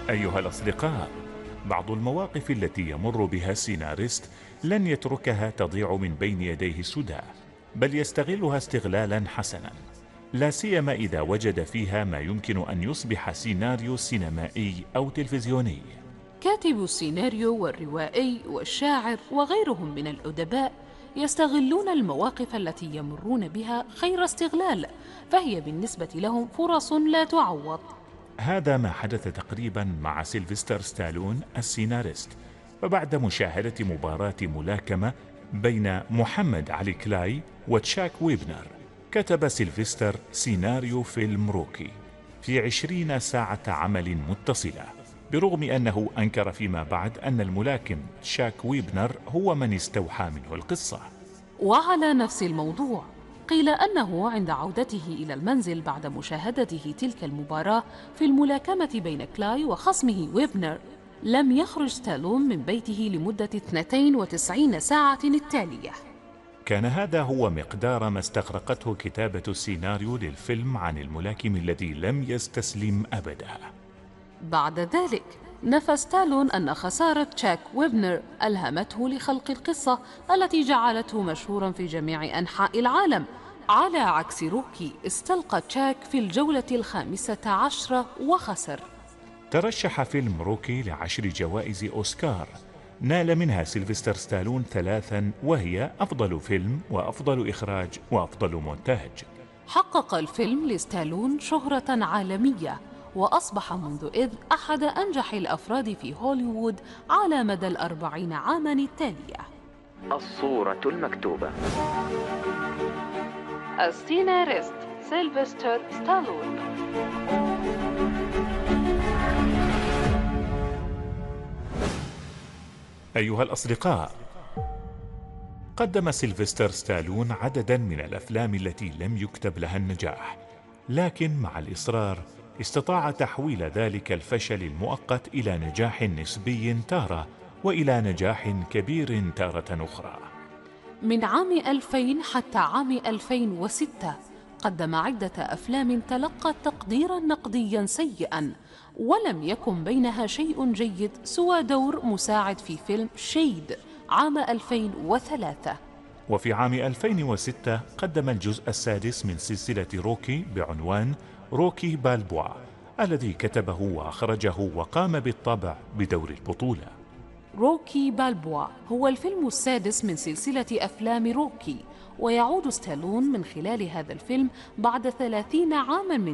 أيها الأصدقاء، بعض المواقف التي يمر بها السيناريست لن يتركها تضيع من بين يديه سدى، بل يستغلها استغلالا حسنا، لا سيما إذا وجد فيها ما يمكن أن يصبح سيناريو سينمائي أو تلفزيوني. كاتب السيناريو والروائي والشاعر وغيرهم من الأدباء يستغلون المواقف التي يمرون بها خير استغلال، فهي بالنسبة لهم فرص لا تعوض. هذا ما حدث تقريبا مع سيلفستر ستالون السيناريست. فبعد مشاهدة مباراة ملاكمة بين محمد علي كلاي وتشاك ويبنر، كتب سيلفستر سيناريو فيلم روكي في 20 ساعة عمل متصلة، برغم أنه أنكر فيما بعد أن الملاكم تشاك ويبنر هو من استوحى منه القصة. وعلى نفس الموضوع، قيل أنه عند عودته إلى المنزل بعد مشاهدته تلك المباراة في الملاكمة بين كلاي وخصمه ويبنر، لم يخرج ستالون من بيته لمدة 92 ساعة التالية. كان هذا هو مقدار ما استغرقته كتابة السيناريو للفيلم عن الملاكم الذي لم يستسلم أبدا. بعد ذلك نفى ستالون أن خسارة تشاك ويبنر ألهمته لخلق القصة التي جعلته مشهورا في جميع أنحاء العالم، على عكس روكي استلقى تشاك في الجولة ال15 وخسر. ترشح فيلم روكي ل10 جوائز أوسكار، نال منها سيلفستر ستالون 3، وهي أفضل فيلم وأفضل إخراج وأفضل مونتاج. حقق الفيلم لستالون شهرة عالمية، وأصبح منذ إذ أحد أنجح الأفراد في هوليوود على مدى 40 عاما التالية. الصورة المكتوبة. السيناريست سيلفستر ستالون. أيها الأصدقاء، قدم سيلفستر ستالون عددا من الأفلام التي لم يكتب لها النجاح، لكن مع الإصرار استطاع تحويل ذلك الفشل المؤقت إلى نجاح نسبي تارة، وإلى نجاح كبير تارة أخرى. من عام 2000 حتى عام 2006 قدم عدة أفلام تلقت تقديرا نقديا سيئا، ولم يكن بينها شيء جيد سوى دور مساعد في فيلم شيد عام 2003. وفي عام 2006 قدم الجزء السادس من سلسلة روكي بعنوان روكي بالبوا، الذي كتبه وأخرجه وقام بالطبع بدور البطولة. روكي بالبوا هو الفيلم السادس من سلسلة أفلام روكي، ويعود ستالون من خلال هذا الفيلم بعد 30 عاما من